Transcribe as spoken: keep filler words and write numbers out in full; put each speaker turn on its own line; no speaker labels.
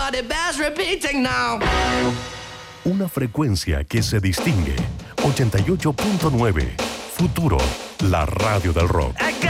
Everybody bears repeating now.
Una frecuencia que se distingue. ochenta y ocho punto nueve. Futuro, la radio del rock.